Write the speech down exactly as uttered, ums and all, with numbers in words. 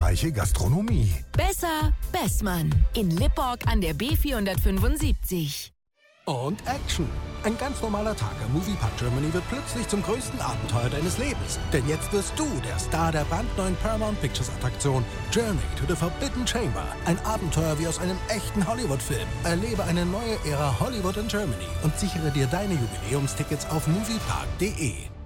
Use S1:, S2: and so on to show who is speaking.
S1: abwechslungsreiche Gastronomie.
S2: Besser Bessmann in Lipporg an der B vierhundertfünfundsiebzig.
S1: Und Action. Ein ganz normaler Tag am Moviepark Germany wird plötzlich zum größten Abenteuer deines Lebens. Denn jetzt wirst du der Star der brandneuen Paramount Pictures Attraktion Journey to the Forbidden Chamber. Ein Abenteuer wie aus einem echten Hollywood-Film. Erlebe eine neue Ära Hollywood in Germany und sichere dir deine Jubiläumstickets auf moviepark punkt de.